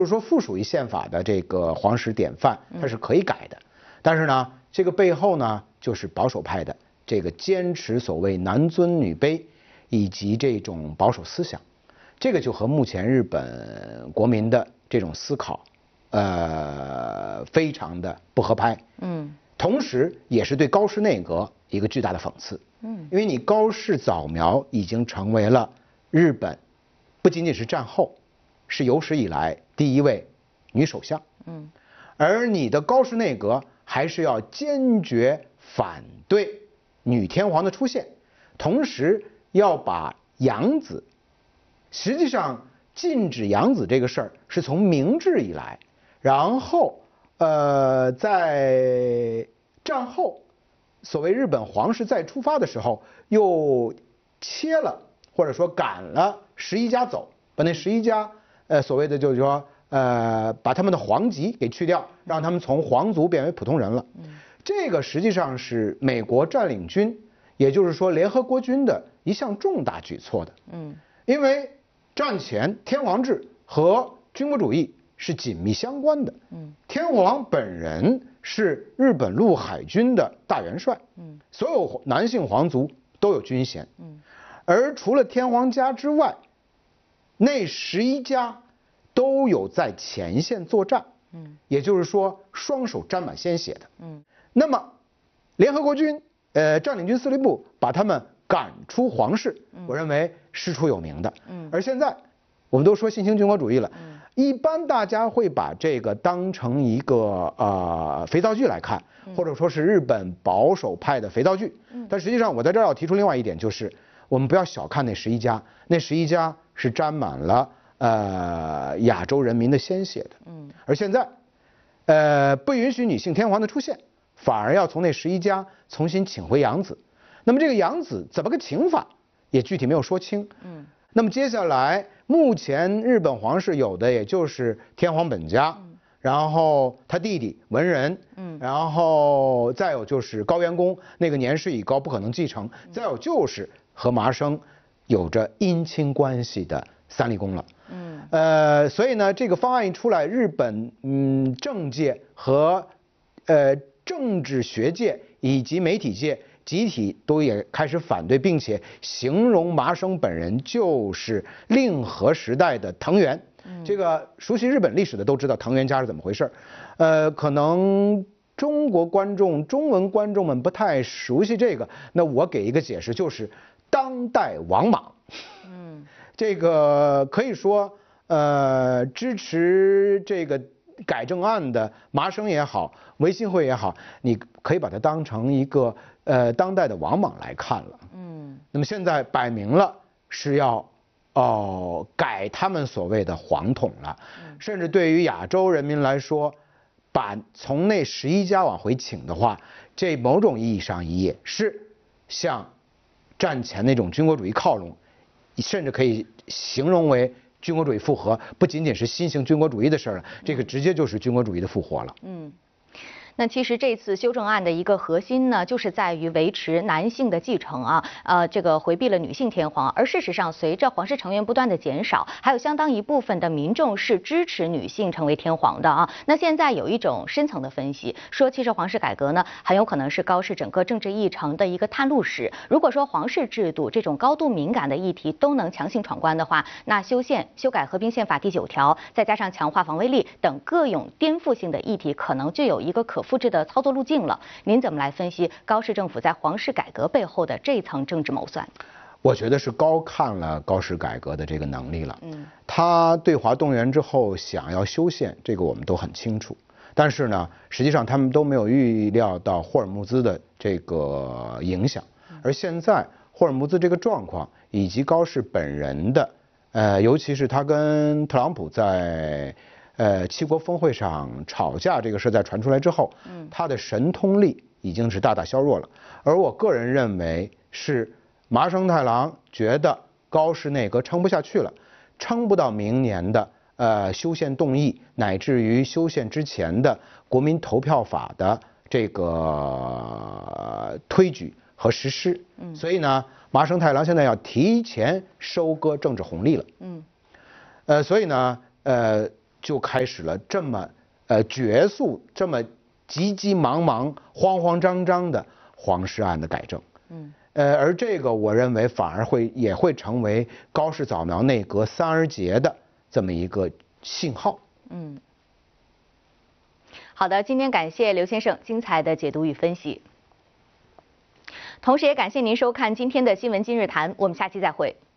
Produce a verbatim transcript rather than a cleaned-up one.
就是说附属于宪法的这个皇室典范，它是可以改的。但是呢，这个背后呢，就是保守派的这个坚持所谓男尊女卑，以及这种保守思想，这个就和目前日本国民的这种思考，呃，非常的不合拍。嗯，同时也是对高市内阁一个巨大的讽刺。嗯，因为你高市早苗已经成为了日本不仅仅是战后，是有史以来第一位女首相。嗯，而你的高市内阁还是要坚决反对女天皇的出现，同时要把养子，实际上禁止养子这个事儿是从明治以来，然后呃在战后所谓日本皇室再出发的时候，又切了或者说赶了十一家走，把那十一家呃所谓的就是说呃把他们的皇籍给去掉，让他们从皇族变为普通人了。这个实际上是美国占领军，也就是说联合国军的一项重大举措的。嗯，因为战前天皇制和军国主义是紧密相关的。嗯，天皇本人是日本陆海军的大元帅。嗯，所有男性皇族都有军衔。嗯，而除了天皇家之外，那十一家都有在前线作战。嗯，也就是说双手沾满鲜血的。嗯，那么联合国军呃占领军司令部把他们赶出皇室，我认为师出有名的。嗯，而现在我们都说新兴军国主义了，嗯，一般大家会把这个当成一个呃肥皂剧来看，或者说是日本保守派的肥皂剧。嗯，但实际上我在这儿要提出另外一点，就是我们不要小看那十一家，那十一家是沾满了呃亚洲人民的鲜血的。嗯，而现在呃不允许女性天皇的出现，反而要从那十一家重新请回养子。那么这个养子怎么个请法，也具体没有说清。嗯，那么接下来目前日本皇室有的也就是天皇本家，嗯，然后他弟弟文仁，嗯，然后再有就是高元宫，那个年事已高不可能继承，再有就是和麻生有着姻亲关系的三立宫了。嗯，呃，所以呢，这个方案一出来，日本嗯政界和呃政治学界以及媒体界集体都也开始反对，并且形容麻生本人就是令和时代的藤原。嗯，这个熟悉日本历史的都知道藤原家是怎么回事。呃，可能中国观众、中文观众们不太熟悉这个，那我给一个解释，就是当代王莽。嗯，这个可以说，呃，支持这个改正案的麻生也好，维新会也好，你可以把它当成一个呃当代的王莽来看了。嗯，那么现在摆明了是要哦改他们所谓的皇统了，甚至对于亚洲人民来说，把从那十一家往回请的话，这某种意义上也是向战前那种军国主义靠拢，甚至可以形容为军国主义复活，不仅仅是新型军国主义的事儿了，这个直接就是军国主义的复活了。嗯。 那其实这次修正案的一个核心呢，就是在于维持男性的继承啊，呃，这个回避了女性天皇。而事实上，随着皇室成员不断的减少，还有相当一部分的民众是支持女性成为天皇的啊。那现在有一种深层的分析，说其实皇室改革呢，很有可能是高市整个政治议程的一个探路史。如果说皇室制度这种高度敏感的议题都能强行闯关的话，那修宪、修改合并宪法第九条，再加上强化防卫力等各种颠覆性的议题，可能就有一个可复制的操作路径了。您怎么来分析高市政府在皇室改革背后的这层政治谋算？ 我觉得是高看了高市改革的这个能力了。嗯，他对华动员之后想要修宪，这个我们都很清楚。但是呢，实际上他们都没有预料到霍尔木兹的这个影响。而现在霍尔木兹这个状况，以及高市本人的，呃，尤其是他跟特朗普在呃，七国峰会上吵架这个事在传出来之后，嗯，他的神通力已经是大大削弱了。而我个人认为是麻生太郎觉得高市内阁撑不下去了，撑不到明年的呃修宪动议，乃至于修宪之前的国民投票法的这个、呃、推举和实施。嗯，所以呢，麻生太郎现在要提前收割政治红利了。嗯，呃，所以呢，呃。 就开始了这么呃绝速、这么急急忙忙、慌慌张张的黄氏案的改正。嗯，呃，而这个我认为反而会也会成为高市早苗内阁三而竭的这么一个信号。嗯。 好的，今天感谢刘先生精彩的解读与分析，同时也感谢您收看今天的新闻今日谈，我们下期再会。